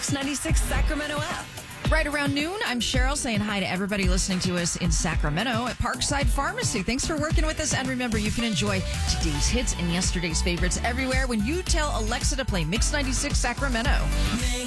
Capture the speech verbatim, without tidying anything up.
Mix ninety-six Sacramento app. Right around noon, I'm Cheryl saying hi to everybody listening to us in Sacramento at Parkside Pharmacy. Thanks for working with us. And remember, you can enjoy today's hits and yesterday's favorites everywhere when you tell Alexa to play Mix ninety-six Sacramento.